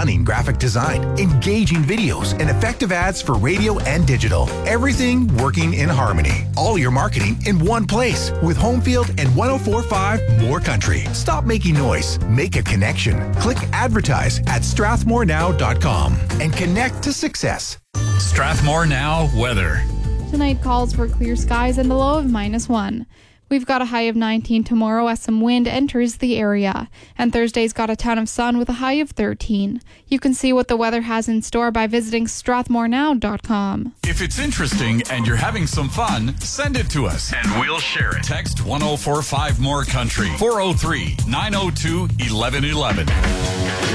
stunning graphic design, engaging videos, and effective ads for radio and digital. Everything working in harmony. All your marketing in one place with Homefield and 104.5 More Country. Stop making noise. Make a connection. Click advertise at strathmorenow.com and connect to success. Strathmore Now weather. Tonight calls for clear skies and a low of -1. We've got a high of 19 tomorrow as some wind enters the area. And Thursday's got a ton of sun with a high of 13. You can see what the weather has in store by visiting strathmorenow.com. If it's interesting and you're having some fun, send it to us and we'll share it. Text 1045 More Country 403-902-1111.